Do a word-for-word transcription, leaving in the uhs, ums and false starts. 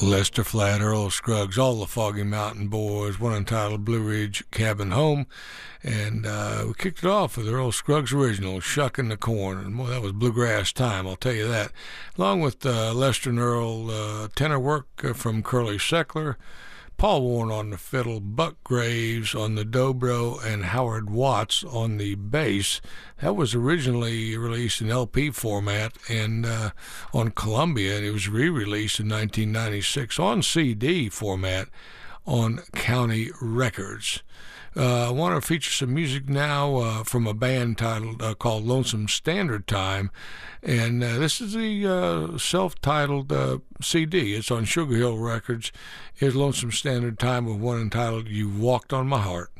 Lester Flatt, Earl Scruggs, all the Foggy Mountain Boys, one entitled Blue Ridge Cabin Home. And uh, we kicked it off with Earl Scruggs' original, Shuckin' the Corn. And boy, that was bluegrass time, I'll tell you that. Along with uh, Lester and Earl uh, tenor work uh, from Curly Seckler, Paul Warren on the fiddle, Buck Graves on the dobro, and Howard Watts on the bass. That was originally released in L P format and uh, on Columbia, and it was re-released in nineteen ninety-six on C D format on County Records. Uh, I want to feature some music now uh, from a band titled uh, called Lonesome Standard Time, and uh, this is the uh, self-titled uh, C D. It's on Sugar Hill Records. Here's Lonesome Standard Time with one entitled "You Walked on My Heart."